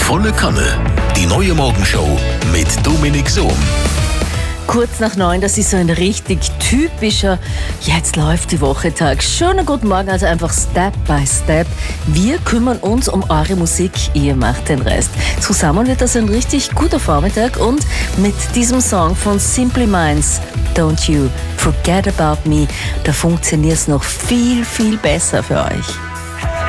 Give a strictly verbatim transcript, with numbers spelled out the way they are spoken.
Volle Kanne. Die neue Morgenshow mit Dominik Sohm. Kurz nach neun, das ist so ein richtig typischer Jetzt läuft die Woche Tag. Schönen guten Morgen, also einfach Step by Step. Wir kümmern uns um eure Musik, ihr macht den Rest. Zusammen wird das ein richtig guter Vormittag und mit diesem Song von Simply Minds, Don't You Forget About Me, da funktioniert es noch viel, viel besser für euch.